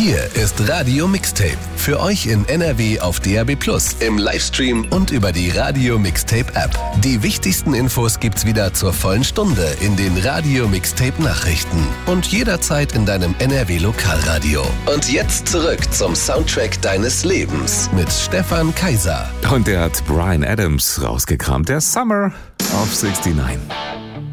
Hier ist Radio Mixtape. Für euch in NRW auf DAB+, im Livestream und über die Radio Mixtape App. Die wichtigsten Infos gibt's wieder zur vollen Stunde in den Radio Mixtape Nachrichten und jederzeit in deinem NRW Lokalradio. Und jetzt zurück zum Soundtrack deines Lebens mit Stefan Kaiser. Und der hat Bryan Adams rausgekramt. Der Summer of 69.